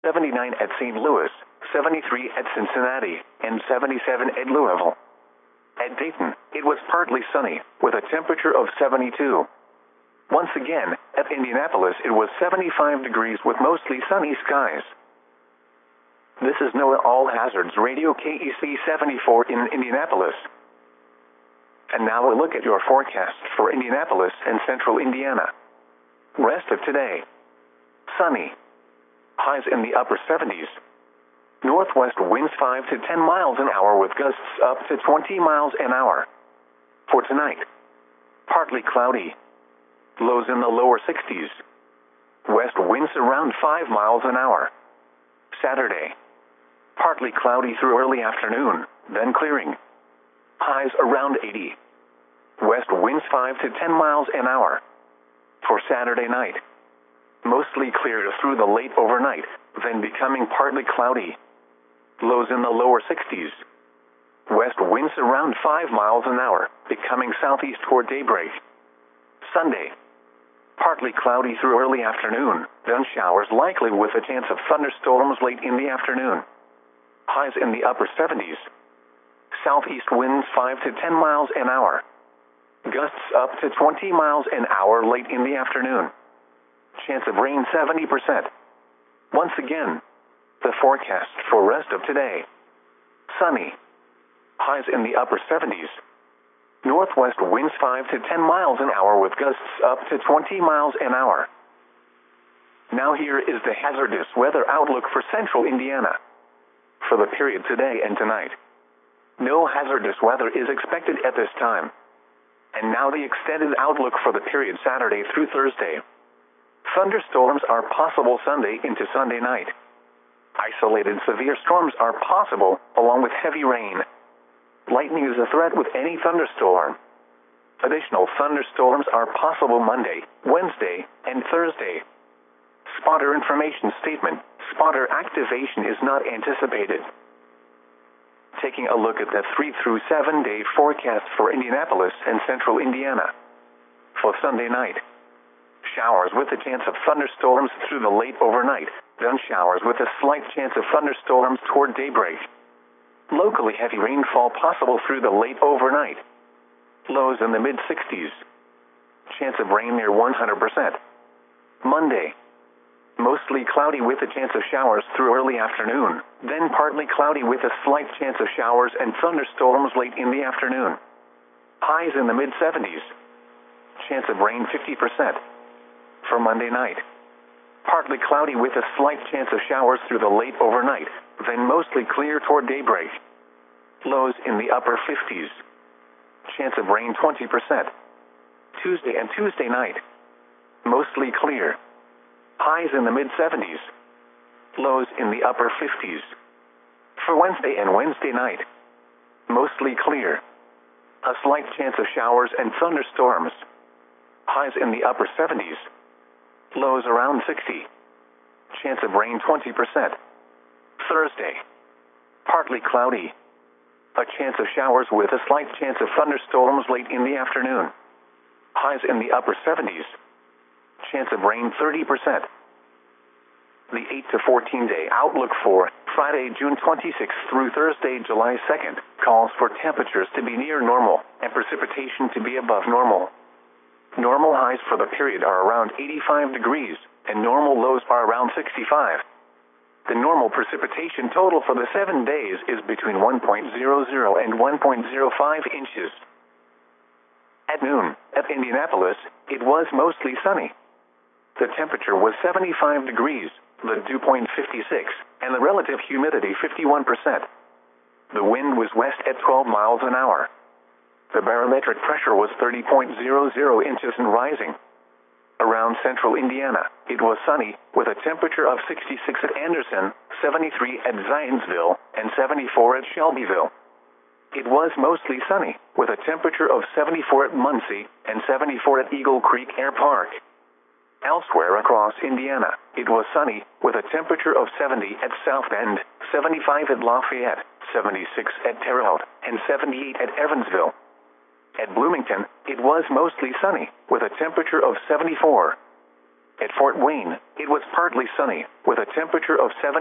79 at St. Louis, 73 at Cincinnati, and 77 at Louisville. At Dayton, it was partly sunny, with a temperature of 72. Once again, at Indianapolis it was 75 degrees with mostly sunny skies. This is NOAA All Hazards Radio KEC 74 in Indianapolis. And now a look at your forecast for Indianapolis and central Indiana. Rest of today. Sunny. Highs in the upper 70s. Northwest winds 5 to 10 miles an hour with gusts up to 20 miles an hour. For tonight. Partly cloudy. Lows in the lower 60s. West winds around 5 miles an hour. Saturday. Partly cloudy through early afternoon, then clearing. Highs around 80. West winds 5 to 10 miles an hour. For Saturday night. Mostly clear through the late overnight, then becoming partly cloudy. Lows in the lower 60s. West winds around 5 miles an hour, becoming southeast toward daybreak. Sunday. Partly cloudy through early afternoon, then showers likely with a chance of thunderstorms late in the afternoon. Highs in the upper 70s. Southeast winds 5 to 10 miles an hour. Gusts up to 20 miles an hour late in the afternoon. Chance of rain 70%. Once again, the forecast for rest of today. Sunny. Highs in the upper 70s. Northwest winds 5 to 10 miles an hour with gusts up to 20 miles an hour. Now here is the hazardous weather outlook for central Indiana. For the period today and tonight. No hazardous weather is expected at this time. And now the extended outlook for the period Saturday through Thursday. Thunderstorms are possible Sunday into Sunday night. Isolated severe storms are possible, along with heavy rain. Lightning is a threat with any thunderstorm. Additional thunderstorms are possible Monday, Wednesday, and Thursday. Spotter information statement. Spotter activation is not anticipated. Taking a look at the 3 through 7 day forecast for Indianapolis and central Indiana. For Sunday night. Showers with a chance of thunderstorms through the late overnight, then showers with a slight chance of thunderstorms toward daybreak. Locally heavy rainfall possible through the late overnight. Lows in the mid-60s. Chance of rain near 100%. Monday. Mostly cloudy with a chance of showers through early afternoon, then partly cloudy with a slight chance of showers and thunderstorms late in the afternoon. Highs in the mid-70s. Chance of rain 50%. For Monday night. Partly cloudy with a slight chance of showers through the late overnight, then mostly clear toward daybreak. Lows in the upper 50s. Chance of rain 20%. Tuesday and Tuesday night. Mostly clear. Highs in the mid-70s. Lows in the upper 50s. For Wednesday and Wednesday night. Mostly clear. A slight chance of showers and thunderstorms. Highs in the upper 70s. Lows around 60. Chance of rain 20%. Thursday. Partly cloudy. A chance of showers with a slight chance of thunderstorms late in the afternoon. Highs in the upper 70s. Chance of rain 30%. The 8 to 14 day outlook for Friday, June 26th through Thursday, July 2nd, calls for temperatures to be near normal and precipitation to be above normal. Normal highs for the period are around 85 degrees, and normal lows are around 65. The normal precipitation total for the 7 days is between 1.00 and 1.05 inches. At noon, at Indianapolis, it was mostly sunny. The temperature was 75 degrees, the dew point 56, and the relative humidity 51%. The wind was west at 12 miles an hour. The barometric pressure was 30.00 inches and rising. Around central Indiana, it was sunny, with a temperature of 66 at Anderson, 73 at Zionsville, and 74 at Shelbyville. It was mostly sunny, with a temperature of 74 at Muncie and 74 at Eagle Creek Air Park. Elsewhere across Indiana, it was sunny, with a temperature of 70 at South Bend, 75 at Lafayette, 76 at Terre Haute, and 78 at Evansville. At Bloomington, it was mostly sunny, with a temperature of 74. At Fort Wayne, it was partly sunny, with a temperature of 70.